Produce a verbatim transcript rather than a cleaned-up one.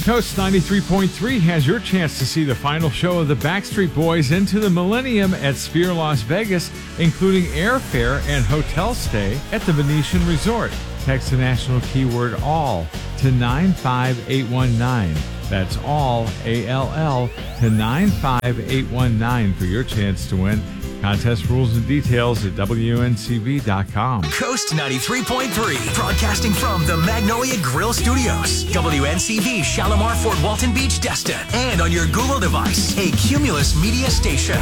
Coast ninety-three point three has your chance to see the final show of the Backstreet Boys Into the Millennium at Sphere Las Vegas, including airfare and hotel stay at the Venetian Resort. Text the national keyword ALL to nine five eight one nine. That's ALL, A L L, to nine five eight one nine for your chance to win. Contest rules and details at W N C V dot com. Coast ninety-three point three, broadcasting from the Magnolia Grill Studios. W N C V, Shalimar, Fort Walton Beach, Destin. And on your Google device, a Cumulus Media station.